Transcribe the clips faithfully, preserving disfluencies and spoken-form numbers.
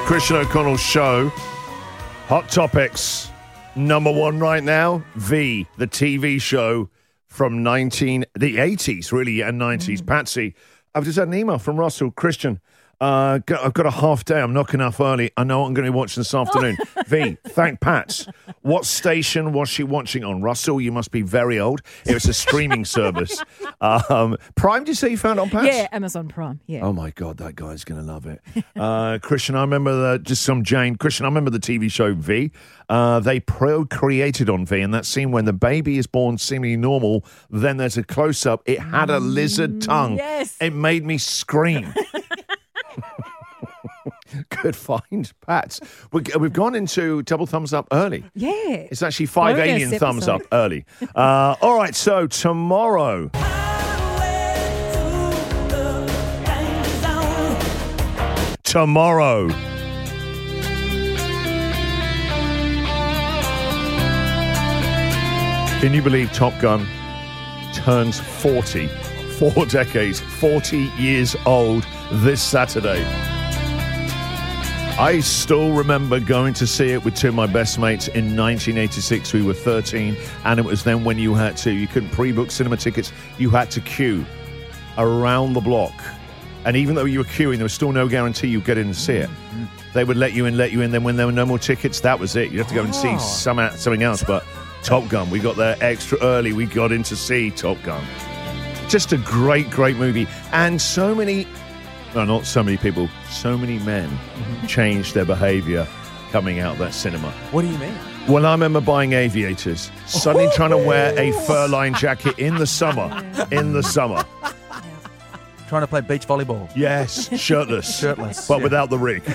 Christian O'Connell Show. Hot Topics. Number one right now, V, the T V show from nineteen the eighties, really, and nineties. Mm. Patsy, I've just had an email from Russell. Christian, uh, I've got a half day. I'm knocking off early. I know what I'm going to be watching this afternoon. V, thank Pats. What station was she watching on? Russell, you must be very old. It was a streaming service. Um, Prime, did you say you found it on Pats? Yeah, Amazon Prime, yeah. Oh, my God, that guy's going to love it. Uh, Christian, I remember the, just some Jane. Christian, I remember the T V show V. Uh, they procreated on V, and that scene when the baby is born seemingly normal, then there's a close-up. It had a lizard tongue. Yes. It made me scream. Good find, Pat. We've gone into double thumbs up early. Yeah. It's actually five Bonus alien episode. thumbs up early. Uh, all right, so tomorrow. Tomorrow. Can you believe Top Gun turns forty? Four decades, forty years old this Saturday. I still remember going to see it with two of my best mates in nineteen eighty-six. We were thirteen, and it was then when you had to, you couldn't pre-book cinema tickets, you had to queue around the block. And even though you were queuing, there was still no guarantee you'd get in and see it. Mm-hmm. They would let you in, let you in, then when there were no more tickets, that was it. You'd have to go and see some, something else, but Top Gun, we got there extra early, we got in to see Top Gun. Just a great, great movie. And so many... No, not so many people. So many men mm-hmm. changed their behaviour coming out of that cinema. What do you mean? Well, I remember buying aviators, suddenly trying to wear a fur-lined jacket in the summer. In the summer. Trying to play beach volleyball. Yes, shirtless. Shirtless. But yeah. without the rig.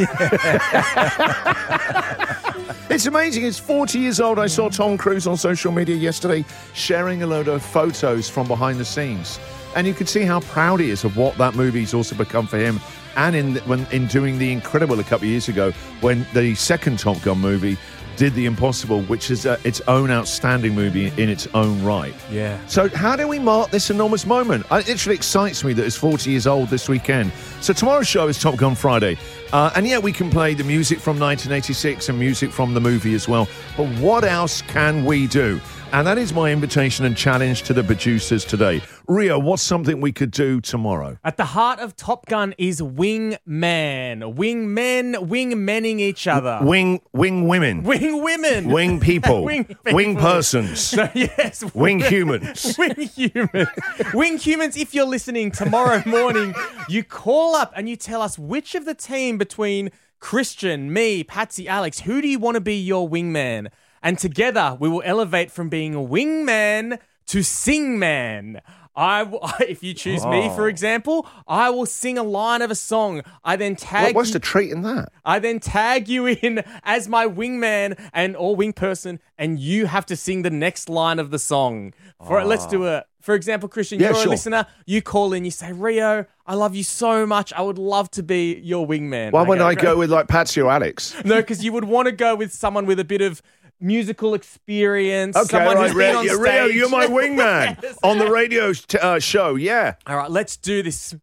It's amazing. It's forty years old. I saw Tom Cruise on social media yesterday sharing a load of photos from behind the scenes. And you could see how proud he is of what that movie's also become for him. And in when in doing The Incredible a couple of years ago, when the second Top Gun movie did The Impossible, which is uh, its own outstanding movie in its own right. Yeah. So how do we mark this enormous moment? It literally excites me that it's forty years old this weekend. So tomorrow's show is Top Gun Friday. Uh, and yeah, we can play the music from nineteen eighty-six and music from the movie as well. But what else can we do? And that is my invitation and challenge to the producers today. Rio, what's something we could do tomorrow? At the heart of Top Gun is wing man. Wing men, wing menning each other. Wing wing women. Wing women. Wing people. wing, people. Wing persons. No, yes. Wing humans. Wing humans. Wing humans, if you're listening tomorrow morning, you call up and you tell us which of the team between Christian, me, Patsy, Alex, who do you want to be your wingman? And together, we will elevate from being a wingman to singman. I, if you choose oh. me, for example, I will sing a line of a song. I then tag. What, what's you, the treat in that? I then tag you in as my wingman and or wing person, and you have to sing the next line of the song. For oh. let's do it. For example, Christian, yeah, you're sure. a listener. You call in, you say, Rio, I love you so much. I would love to be your wingman. Why okay, wouldn't I great. go with like Patsy or Alex? No, because you would want to go with someone with a bit of musical experience. Okay, someone right, who's been Rio, on yeah, stage. Rio, you're my wingman Yes. on the radio t- uh, show. Yeah. All right, let's do this.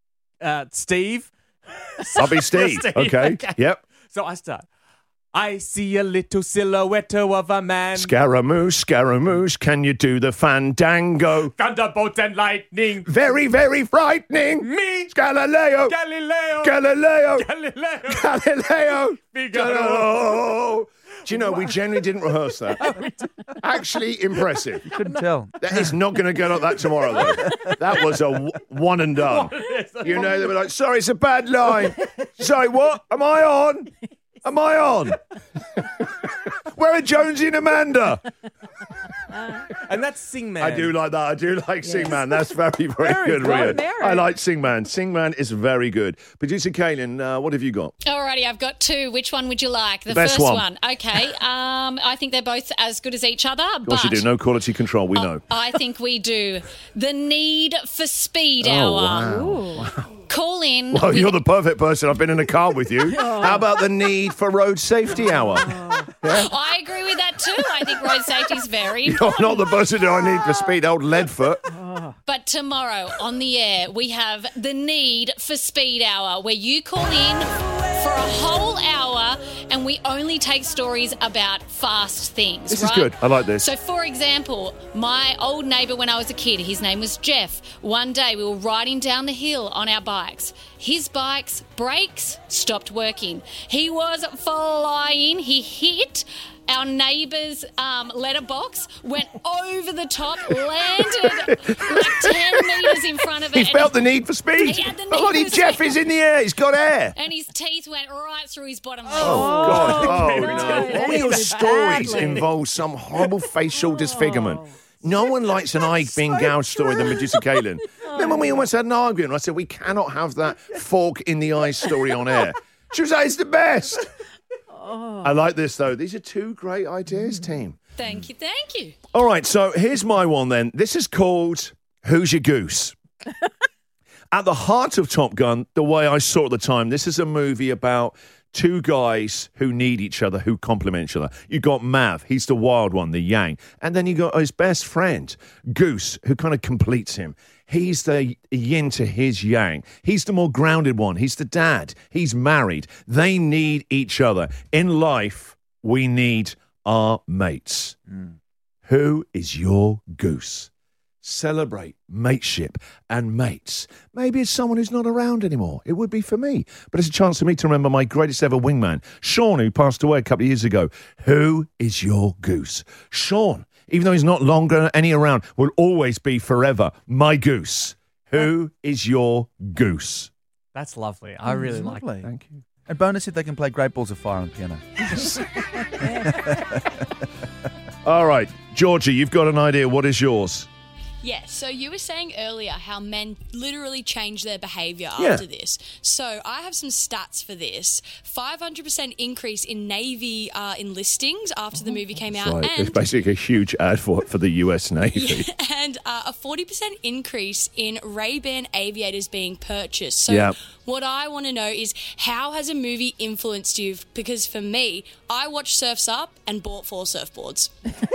Uh, Steve. I'll be Steve. Steve. Okay. okay. Yep. So I start. I see a little silhouette of a man. Scaramouche, Scaramouche, can you do the fandango? Thunderbolt and lightning. Very, very frightening. Me. Galileo. Galileo. Galileo. Galileo. Galileo. Figaro. Do you know, we generally didn't rehearse that. Actually, impressive. Couldn't tell. That is not going to get like that tomorrow, though. That was a w- one and done. You know, they were like, sorry, it's a bad line. Sorry, what? Am I on? Am I on? Where are Jonesy and Amanda? And that's Sing Man. I do like that. I do like yes. Sing Man. That's very, very, very good, Ria. I like Sing Man. Sing Man is very good. Producer Kaylin, uh, what have you got? Alrighty, I've got two. Which one would you like? The Best first one. one. Okay. Um, I think they're both as good as each other. Of course but you do. No quality control. We oh, know. I think we do. The Need for Speed oh, Hour. Wow. wow. Call in. Well, with... you're the perfect person. I've been in a car with you. How about the Need for Road Safety Hour? Yeah? I agree with that too. I think road safety is very You're important. not the person that I need for speed, old Leadfoot. But tomorrow on the air, we have the Need for Speed Hour, where you call in for a whole hour and we only take stories about fast things. This right? is good. I like this. So, for example, my old neighbour when I was a kid, his name was Jeff. One day we were riding down the hill on our bikes. His bike's brakes stopped working. He was flying. He hit our neighbour's um, letterbox, went over the top, landed like ten metres in front of it. He and felt the need for speed. He had the need Bloody for Jeff speed. is in the air. He's got air. And his teeth went right through his bottom lip. Oh, God. Oh, no. no. That All your ended stories badly. involve some horrible facial disfigurement. No one likes an eye being gouged story than Medusa Kaelin. Remember when we almost had an argument? I said, we cannot have that fork in the eye story on air. She was like, it's the best. I like this, though. These are two great ideas, team. Thank you, thank you. All right, so here's my one then. This is called Who's Your Goose? At the heart of Top Gun, the way I saw it at the time, this is a movie about two guys who need each other, who complement each other. You got Mav, he's the wild one, the yang. And then you got his best friend, Goose, who kind of completes him. He's the yin to his yang. He's the more grounded one. He's the dad. He's married. They need each other. In life, we need our mates. Mm. Who is your goose? Celebrate mateship and mates. Maybe it's someone who's not around anymore. It would be for me. But it's a chance for me to remember my greatest ever wingman, Sean, who passed away a couple of years ago. Who is your goose? Sean, even though he's not longer any around, will always be forever my goose. Who is your goose? That's lovely. I really That's like lovely. it. Thank you. And bonus if they can play Great Balls of Fire on the piano. All right, Georgie, you've got an idea. What is yours? Yeah, so you were saying earlier how men literally change their behaviour Yeah. after this. So I have some stats for this. five hundred percent increase in Navy uh, enlistings after the movie came out. Right, it's and basically a huge ad for for the U S Navy. and uh, a forty percent increase in Ray-Ban aviators being purchased. So Yeah. what I want to know is, how has a movie influenced you? Because for me, I watched Surf's Up and bought four surfboards.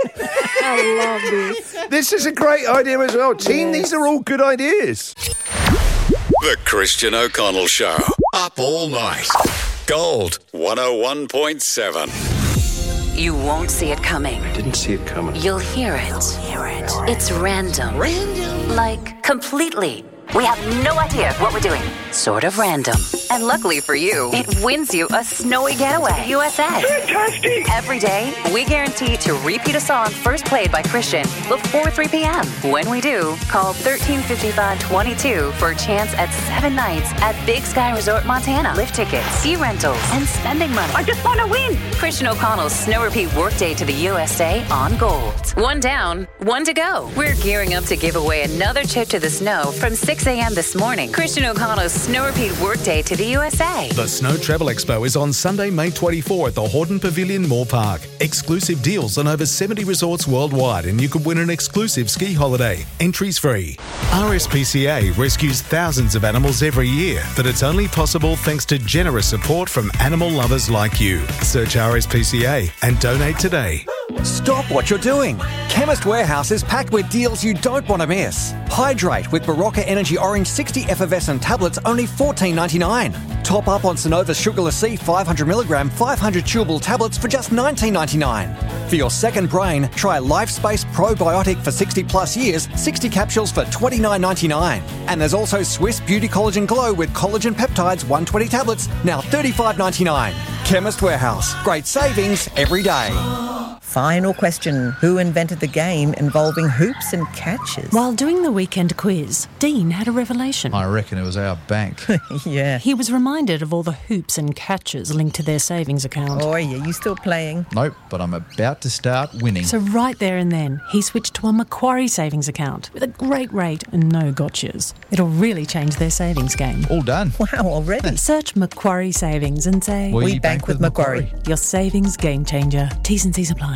I love this. This is a great idea as well. Team, these are all good ideas. The Christian O'Connell Show. Up all night. Gold one oh one point seven. You won't see it coming. Didn't see it coming. You'll hear it. Hear it. It's random. Random? Like, completely. We have no idea what we're doing. Sort of random. And luckily for you, it wins you a snowy getaway. U S A. Fantastic! Every day, we guarantee to repeat a song first played by Christian before three p.m. When we do, call thirteen fifty-five twenty-two for a chance at seven nights at Big Sky Resort Montana. Lift tickets, ski rentals, and spending money. I just want to win! Christian O'Connell's Snow Repeat Workday to the U S A on Gold. One down, one to go. We're gearing up to give away another trip to the snow from six a.m. this morning. Christian O'Connell's Snow Repeat Workday to the U S A. The Snow Travel Expo is on Sunday, May twenty-fourth at the Hordern Pavilion, Moore Park. Exclusive deals on over seventy resorts worldwide, and you could win an exclusive ski holiday. Entries free. R S P C A rescues thousands of animals every year, but it's only possible thanks to generous support from animal lovers like you. Search R S P C A and donate today. Stop what you're doing. Chemist Warehouse is packed with deals you don't want to miss. Hydrate with Barocca Energy Orange sixty effervescent tablets, only fourteen ninety-nine. Top up on Sonova Sugarless C five hundred milligram, five hundred chewable tablets for just nineteen ninety-nine. For your second brain, try LifeSpace Probiotic for sixty plus years, sixty capsules for twenty-nine ninety-nine. And there's also Swiss Beauty Collagen Glow with collagen peptides, one hundred twenty tablets, now thirty-five ninety-nine. Chemist Warehouse. Great savings every day. Final question. Who invented the game involving hoops and catches? While doing the weekend quiz, Dean had a revelation. I reckon it was our bank. Yeah. He was reminded of all the hoops and catches linked to their savings account. Oh, yeah, you still playing? Nope, but I'm about to start winning. So right there and then, he switched to a Macquarie savings account with a great rate and no gotchas. It'll really change their savings game. All done. Wow, already? Search Macquarie Savings and say, We, we bank, bank with Macquarie. Macquarie. Your savings game changer. T's and C's apply.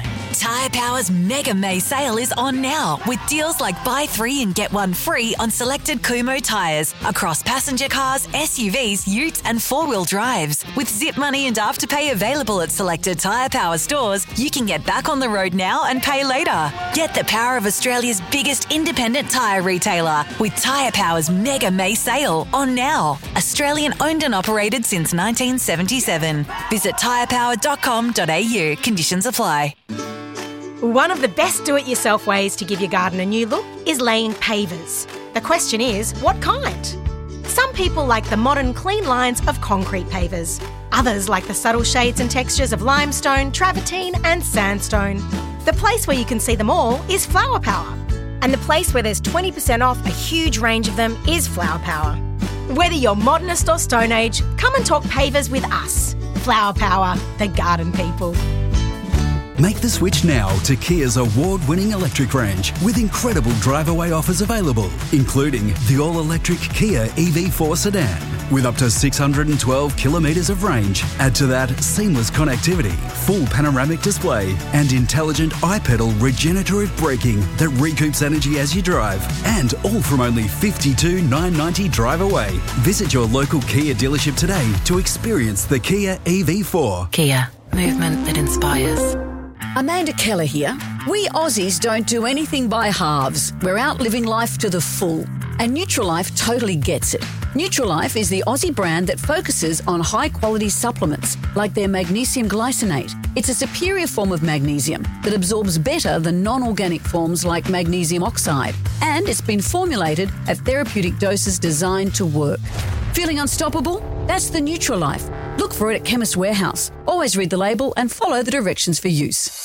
time. Tyre Power's Mega May sale is on now with deals like buy three and get one free on selected Kumho tyres across passenger cars, S U Vs, utes and four-wheel drives. With Zip Money and Afterpay available at selected Tyre Power stores, you can get back on the road now and pay later. Get the power of Australia's biggest independent tyre retailer with Tyre Power's Mega May sale on now. Australian owned and operated since nineteen seventy-seven. Visit tyre power dot com dot a u. Conditions apply. One of the best do-it-yourself ways to give your garden a new look is laying pavers. The question is, what kind? Some people like the modern clean lines of concrete pavers. Others like the subtle shades and textures of limestone, travertine and sandstone. The place where you can see them all is Flower Power. And the place where there's twenty percent off a huge range of them is Flower Power. Whether you're modernist or Stone Age, come and talk pavers with us. Flower Power, the garden people. Make the switch now to Kia's award-winning electric range with incredible drive-away offers available, including the all-electric Kia E V four sedan with up to six hundred twelve kilometres of range. Add to that seamless connectivity, full panoramic display and intelligent iPedal regenerative braking that recoups energy as you drive, and all from only fifty-two thousand nine hundred ninety dollars drive away. Visit your local Kia dealership today to experience the Kia E V four. Kia, movement that inspires. Amanda Keller here. We Aussies don't do anything by halves. We're out living life to the full. And Nutrilife totally gets it. Nutrilife is the Aussie brand that focuses on high-quality supplements, like their magnesium glycinate. It's a superior form of magnesium that absorbs better than non-organic forms like magnesium oxide. And it's been formulated at therapeutic doses designed to work. Feeling unstoppable? That's the Nutrilife. Look for it at Chemist Warehouse. Always read the label and follow the directions for use.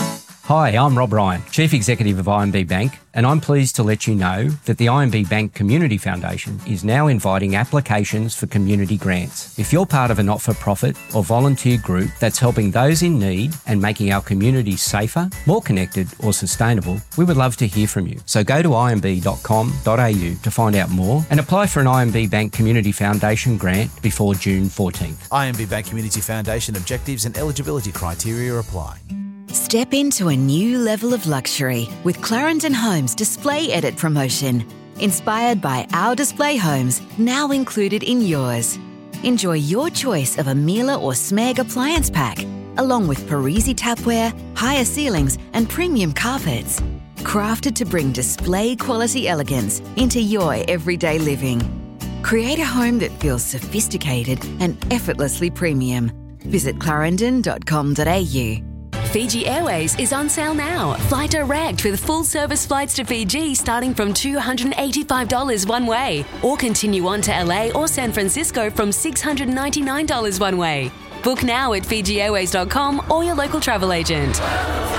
Hi, I'm Rob Ryan, Chief Executive of I M B Bank, and I'm pleased to let you know that the I M B Bank Community Foundation is now inviting applications for community grants. If you're part of a not-for-profit or volunteer group that's helping those in need and making our communities safer, more connected or sustainable, we would love to hear from you. So go to i m b dot com dot a u to find out more and apply for an I M B Bank Community Foundation grant before June fourteenth. I M B Bank Community Foundation objectives and eligibility criteria apply. Step into a new level of luxury with Clarendon Homes Display Edit promotion. Inspired by our display homes, now included in yours. Enjoy your choice of a Miele or Smeg appliance pack, along with Parisi tapware, higher ceilings and premium carpets. Crafted to bring display quality elegance into your everyday living. Create a home that feels sophisticated and effortlessly premium. Visit clarendon dot com dot a u. Fiji Airways is on sale now. Fly direct with full service flights to Fiji starting from two hundred eighty-five dollars one way, or continue on to L A or San Francisco from six hundred ninety-nine dollars one way. Book now at fiji airways dot com or your local travel agent.